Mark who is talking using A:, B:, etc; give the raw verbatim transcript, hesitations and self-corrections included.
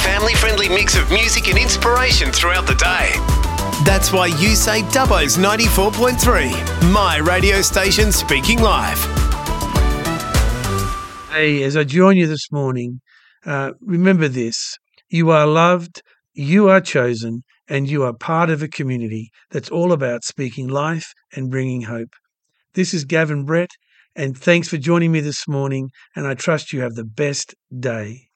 A: family-friendly mix of music and inspiration throughout the day. That's why you say Dubbo's ninety-four point three, my radio station speaking live.
B: Hey, as I join you this morning, uh, remember this. You are loved, you are chosen, and you are part of a community that's all about speaking life and bringing hope. This is Gavin Brett, and thanks for joining me this morning, and I trust you have the best day.